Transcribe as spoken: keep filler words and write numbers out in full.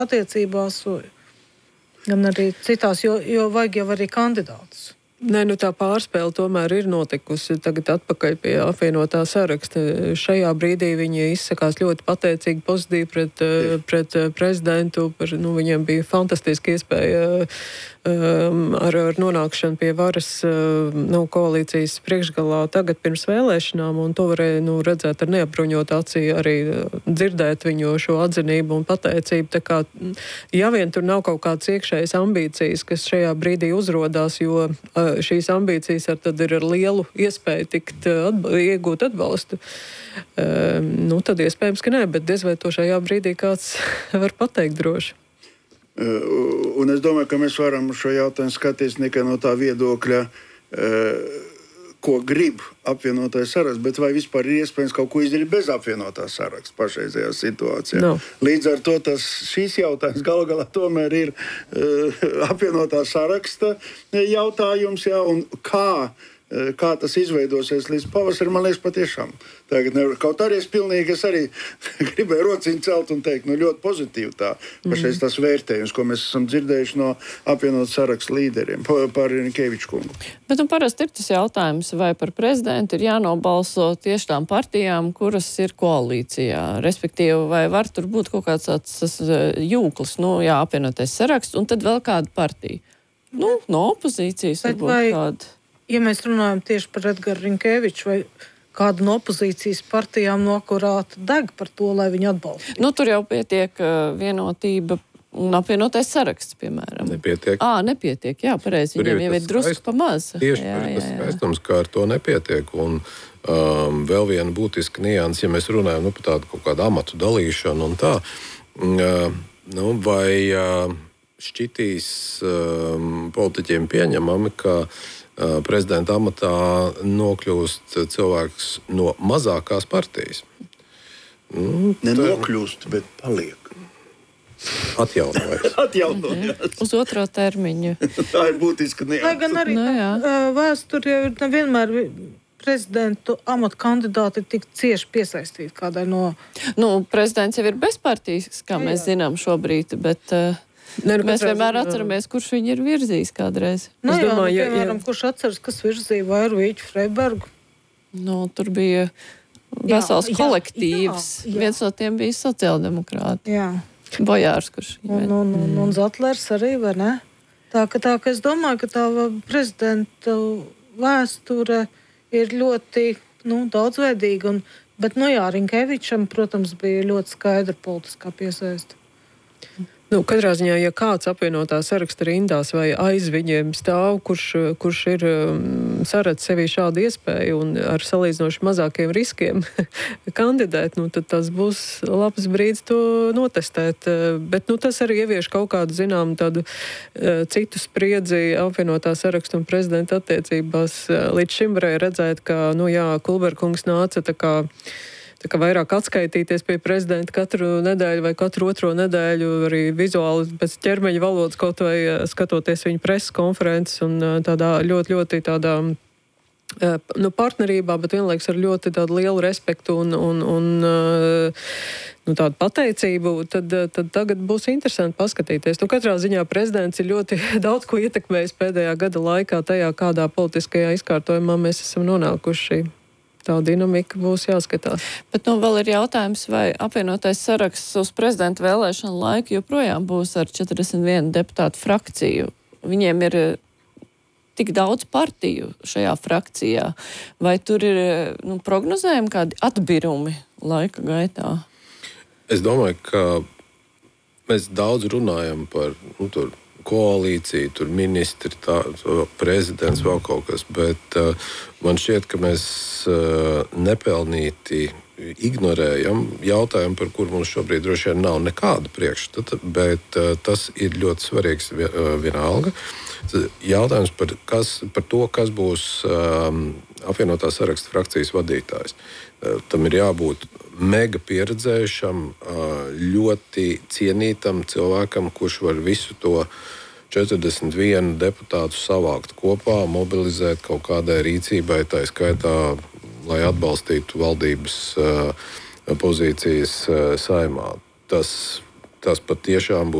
attiecībās, gan arī citās, jo, jo vajag jau arī kandidātus. Nē, nu tā pārspēle tomēr ir notikusi tagad atpakaļ pie apvienotā saraksta. Šajā brīdī viņi izsakās ļoti pateicīgi, pozitīvi pret, pret prezidentu. Par, nu, viņiem bija fantastiski iespēja um, ar, ar nonākšanu pie varas uh, nu, koalīcijas priekšgalā tagad pirms vēlēšanām, un to varēja nu, redzēt ar neapbruņot acī, arī dzirdēt viņu šo atzinību un pateicību. Tā kā, ja vien tur nav kaut kādas iekšējas ambīcijas, kas šajā brīdī uzrodās, jo uh, šīs ambīcijas ar, tad ir ar lielu iespēju tikt atba iegūt atbalstu. Um, nu, tad iespējams, ka nē, bet diez vai to šajā brīdī kāds var pateikt droši. Uh, un es domāju, ka mēs varam šo jautājumu skatīties tikai no tā viedokļa, uh, ko grib apvienotais saraksts, bet vai vispār ir iespējams kaut ko izdarīt bez apvienotā saraksta pašreizējā situācijā. No. Līdz ar to tas, šīs jautājums galu galā tomēr ir uh, apvienotā saraksta jautājums, jā, un kā, uh, kā tas izveidosies līdz pavasarim, man liekas patiešām. Tagad nevar, kaut arī es pilnīgi, es arī gribēju rociņu celt un teikt, nu ļoti pozitīvi tā, pašreiz tas vērtējums, ko mēs esam dzirdējuši no apvienotā saraksta līderiem, par Rinkeviču kungu. Bet un parasti ir tas jautājums, vai par prezidentu ir jānobalso tieši tām partijām, kuras ir koalīcijā. Respektīvi, vai var tur būt kaut kāds tāds tas, jūklis, nu jā, apvienotais saraksts, un tad vēl kāda partija. Nu, no opozīcijas Bet varbūt vai, kāda. Ja mēs runājam tieši par Edgaru Rinkeviču, vai kāda no opozīcijas partijām nokurāta deg par to, lai viņu atbalstītu? Nu, tur jau pietiek uh, vienotība un apvienotais saraksts, piemēram. Nepietiek. Ā, nepietiek, jā, pareizi. Tur Viņiem ir jau tas ir drusku skaist- pa maz. Tieši Jā, tur ir jā, tas jā. skaistums, ka ar to nepietiek. Un um, vēl viena būtiska nianse, ja mēs runājam nu, par tādu kaut kādu amatu dalīšanu un tā, uh, nu, vai uh, šķitīs um, politiķiem pieņemami, ka uh, prezidenta amatā nokļūst cilvēks no mazākās partijas. Nu, Nenokļūst, bet paliek. Atjaunojas. Atjaunojas. Uz otro termiņu. Tā ir būtiska nianse. Lai gan arī Nu, jā. tā, vēsture jau ir nevienmēr prezidentu amatu kandidāti tik cieši piesaistīti kādai no... Nu, prezidents jau ir bezpartijs, kā Jā, mēs jā. zinām šobrīd, bet uh, Ne, nu, mēs katrā vienmēr ziņā- atceramies, kurš viņu ir virzījis kādreiz. Nu, Es jā, domāju, nu, ja- piemēram, ja- kurš atceras, kas virzīja Vairu Vīķu Freibergu? Nu, tur bija vesels jā, kolektīvs. jā, jā. Viens no tiem bija sociāldemokrāti. Jā. Bojārs, kurš Un, un, un, un Zatlers arī, vai ne? Tā, ka, tā, ka es domāju, ka tā prezidenta vēsture ir ļoti nu, daudzveidīga. Un, bet, nu jā, Rinkevičam, protams, bija ļoti skaidra politiskā piesaiste. Nu, katrā ziņā, ja kāds apvienotā saraksta rindās vai aiz viņiem stāv, kurš, kurš ir um, saredz sevī šādu iespēju un ar salīdzinoši mazākiem riskiem kandidēt, nu, tad tas būs labs brīdis to notestēt. Bet nu, tas arī ievieš kaut kādu, zinām, tādu uh, citu spriedzi apvienotā saraksta un prezidenta attiecībās. Līdz šim varēja redzēt, ka, nu jā, Kulberkungs nāca tā kā Tā kā vairāk atskaitīties pie prezidenta katru nedēļu vai katru otro nedēļu, arī vizuāli pēc ķermeņa valodas, kaut vai skatoties viņa preses konferences un tādā ļoti, ļoti tādā nu, partnerībā, bet vienlaiks ar ļoti tādu lielu respektu un, un, un nu, tādu pateicību, tad, tad tagad būs interesanti paskatīties. Nu, katrā ziņā prezidents ir ļoti daudz ko ietekmējis pēdējā gada laikā tajā, kādā politiskajā izkārtojumā mēs esam nonākuši. Tā dinamika būs jāskatās. Bet nu vēl ir jautājums, vai apvienotais saraksts uz prezidenta vēlēšanu laiku joprojām būs ar četrdesmit vienu deputātu frakciju. Viņiem ir tik daudz partiju šajā frakcijā. Vai tur ir nu, prognozējumi kādi atbirumi laika gaitā? Es domāju, ka mēs daudz runājam par nu, tur, koalīciju, tur ministri, tā, prezidents, vēl kaut kas, bet uh, man šķiet, ka mēs uh, nepelnīti ignorējam jautājumu, par kur mums šobrīd droši vien nav nekāda priekšstata, bet uh, tas ir ļoti svarīgs uh, vienalga. Jautājums par, kas, par to, kas būs um, apvienotā saraksta frakcijas vadītājs. Uh, tam ir jābūt mega pieredzējušam, ļoti cienītam cilvēkam, kurš var visu to četrdesmit vienu deputātu savākt kopā, mobilizēt kaut kādai rīcībai, tā skaitā, lai atbalstītu valdības pozīcijas saimā. Tas tas patiešām būs